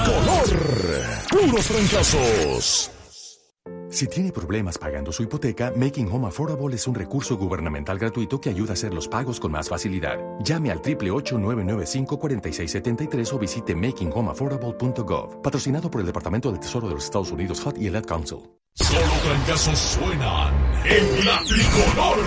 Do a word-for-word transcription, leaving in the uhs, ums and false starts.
Tricolor. Puros fracasos. Si tiene problemas pagando su hipoteca, Making Home Affordable es un recurso gubernamental gratuito que ayuda a hacer los pagos con más facilidad. Llame al ocho ocho ocho, nueve nueve cinco, cuatro seis siete tres o visite making home affordable punto gov. Patrocinado por el Departamento del Tesoro de los Estados Unidos, H U D y el Ad Council. Solo fracasos suenan en la Tricolor.